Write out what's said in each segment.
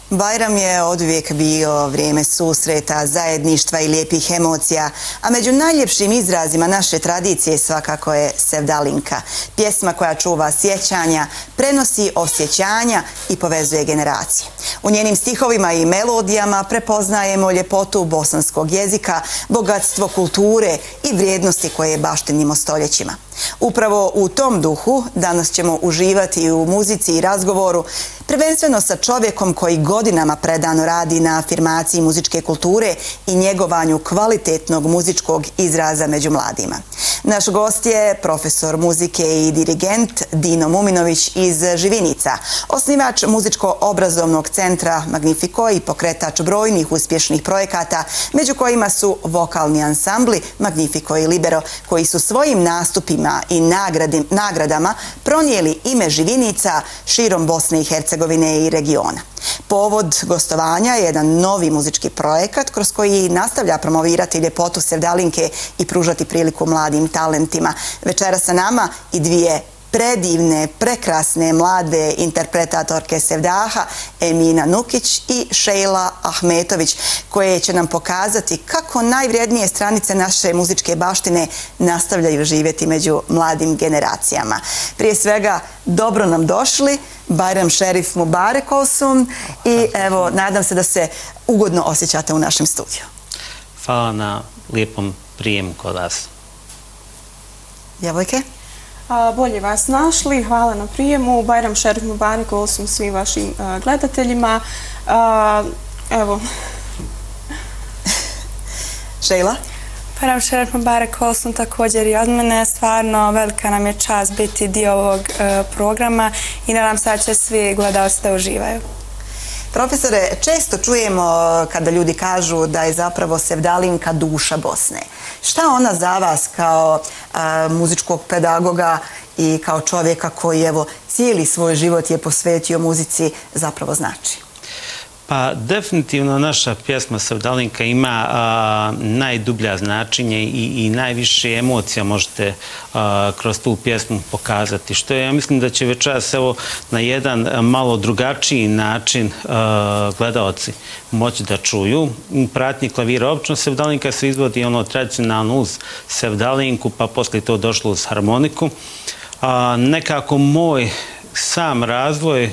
Bajram je oduvijek bio vrijeme susreta, zajedništva i lijepih emocija, a među najljepšim izrazima naše tradicije svakako je sevdalinka, pjesma koja čuva sjećanja, prenosi osjećanja i povezuje generacije. U njenim stihovima i melodijama prepoznajemo ljepotu bosanskog jezika, bogatstvo kulture i vrijednosti koje baštinimo stoljećima. Upravo u tom duhu danas ćemo uživati u muzici i razgovoru, prvenstveno sa čovjekom koji godinama predano radi na afirmaciji muzičke kulture i njegovanju kvalitetnog muzičkog izraza među mladima. Naš gost je profesor muzike i dirigent Dino Muminović iz Živinica, osnivač muzičko-obrazovnog centra Magnifico i pokretač brojnih uspješnih projekata, među kojima su vokalni ansambli Magnifico i Libero, koji su svojim nastupima i nagradama pronijeli ime Živinica širom Bosne i Hercegovine i regiona. Povod gostovanja je jedan novi muzički projekat kroz koji nastavlja promovirati ljepotu sevdalinke i pružati priliku mladim talentima. Večera sa nama i dvije predivne, prekrasne mlade interpretatorke sevdaha, Emina Nukić i Šejla Ahmetović, koje će nam pokazati kako najvrijednije stranice naše muzičke baštine nastavljaju živjeti među mladim generacijama. Prije svega, dobro nam došli, Bajram Šerif Mubarek olsun i evo, nadam se da se ugodno osjećate u našem studiju. Hvala na lijepom prijemu kod vas. Djevojke? Bolje vas našli, hvala na prijemu. Bajram Šerif Mubarek olsun svim vašim gledateljima. Evo. Šejla? Bajram Šerif Mubarek olsun također i od mene. Stvarno velika nam je čast biti dio ovog programa i nadam se da će svi gledalci da uživaju. Profesore, često čujemo kada ljudi kažu da je zapravo sevdalinka duša Bosne. Šta ona za vas kao muzičkog pedagoga i kao čovjeka koji evo cijeli svoj život je posvetio muzici zapravo znači? Pa definitivno naša pjesma Sevdalinka ima najdublja značenje i najviše emocija možete kroz tu pjesmu pokazati. Što ja mislim da će večeras evo na jedan malo drugačiji način gledaoci moći da čuju. U pratnji klavira obično Sevdalinka se izvodi ono tradicionalno uz sevdalinku, pa poslije to došlo uz harmoniku. Nekako moj sam razvoj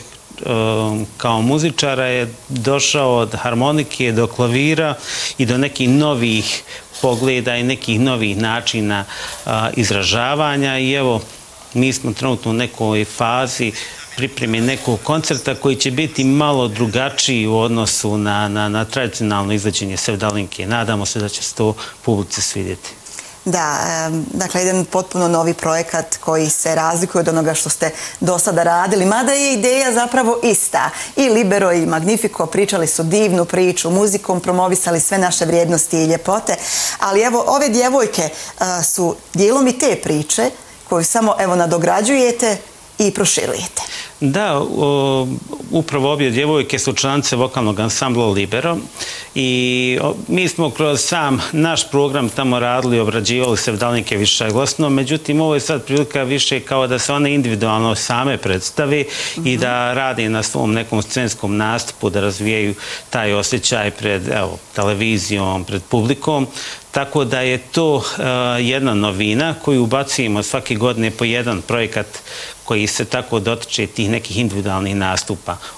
kao muzičara je došao od harmonike do klavira i do nekih novih pogleda i nekih novih načina izražavanja i evo mi smo trenutno u nekoj fazi pripreme nekog koncerta koji će biti malo drugačiji u odnosu na tradicionalno izvođenje sevdalinke. Nadamo se da će se to publici svidjeti. Da, dakle, jedan potpuno novi projekat koji se razlikuje od onoga što ste do sada radili, mada je ideja zapravo ista. I Libero i Magnifico pričali su divnu priču, muzikom promovisali sve naše vrijednosti i ljepote, ali evo, ove djevojke su dijelom i te priče koju samo evo nadograđujete i proširujete. Da, upravo obje djevojke su članice vokalnog ansambla Libero i mi smo kroz sam naš program tamo radili, obrađivali sevdalinke višeglasno, međutim ovo je sad prilika više kao da se one individualno same predstavi i da radi na svom nekom scenskom nastupu, da razvijaju taj osjećaj pred televizijom, pred publikom. Tako da je to jedna novina koju ubacujemo svake godine po jedan projekat koji se tako dotiče tih nekih individualnih nastupa.